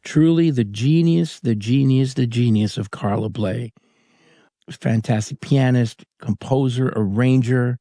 Truly the genius, the genius, the genius of Carla Bley. Fantastic pianist, composer, arranger,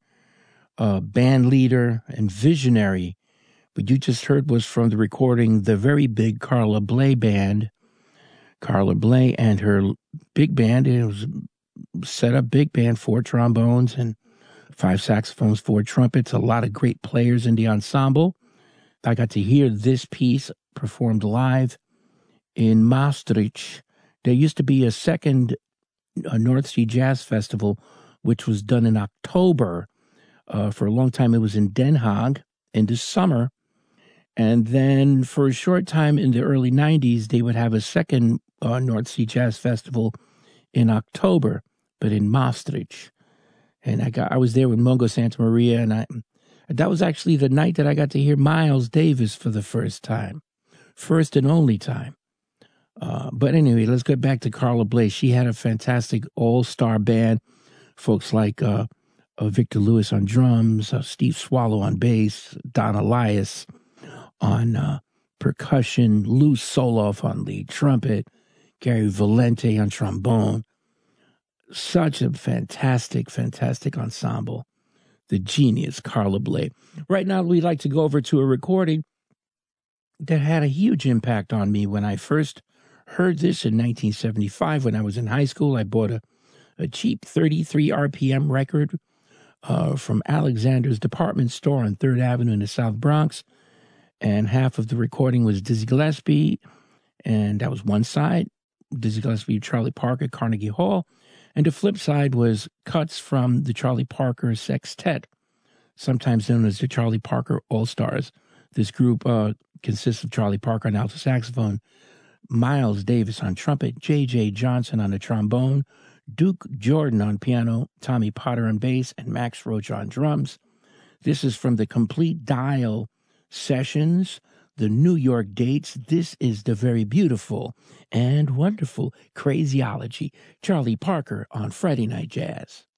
band leader, and visionary. What you just heard was from the recording The Very Big Carla Bley Band. Carla Bley and her big band. It was set up big band, 4 trombones and 5 saxophones, 4 trumpets, a lot of great players in the ensemble. I got to hear this piece performed live in Maastricht. There used to be a second North Sea Jazz Festival, which was done in October. For a long time, it was in Den Haag in the summer. And then for a short time in the early 90s, they would have a second North Sea Jazz Festival in October, but in Maastricht. And I was there with Mongo Santa Maria, and that was actually the night that I got to hear Miles Davis for the first time. First and only time. But anyway, let's get back to Carla Bley. She had a fantastic all-star band. Folks like Victor Lewis on drums, Steve Swallow on bass, Don Elias on percussion, Lou Soloff on lead trumpet, Gary Valente on trombone. Such a fantastic, fantastic ensemble. The genius, Carla Bley. Right now, we'd like to go over to a recording that had a huge impact on me when I first heard this in 1975. When I was in high school, I bought a cheap 33 RPM record from Alexander's Department Store on 3rd Avenue in the South Bronx. And half of the recording was Dizzy Gillespie, and that was one side. Dizzy Gillespie, Charlie Parker, Carnegie Hall. And the flip side was cuts from the Charlie Parker Sextet, sometimes known as the Charlie Parker All-Stars. This group consists of Charlie Parker on alto saxophone, Miles Davis on trumpet, J.J. Johnson on the trombone, Duke Jordan on piano, Tommy Potter on bass, and Max Roach on drums. This is from the Complete Dial Sessions, the New York dates. This is the very beautiful and wonderful Crazyology. Charlie Parker on Friday Night Jazz.